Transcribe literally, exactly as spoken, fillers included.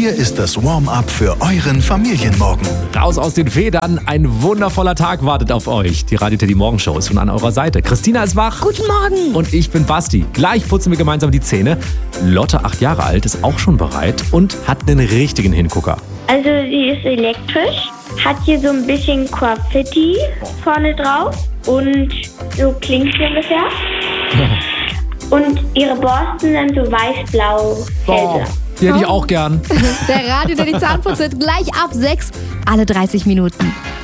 Hier ist das Warm-up für euren Familienmorgen. Raus aus den Federn, ein wundervoller Tag wartet auf euch. Die Radio Teddy Morgenshow ist schon an eurer Seite. Christina ist wach. Guten Morgen. Und ich bin Basti. Gleich putzen wir gemeinsam die Zähne. Lotte, acht Jahre alt, ist auch schon bereit und hat einen richtigen Hingucker. Also sie ist elektrisch, hat hier so ein bisschen Graffiti vorne drauf und so klingt sie ungefähr. Und ihre Borsten sind so weiß-blau. Oh, die hätte ich auch gern. Der Radio, der die Zahnputze gleich ab sechs, alle dreißig Minuten.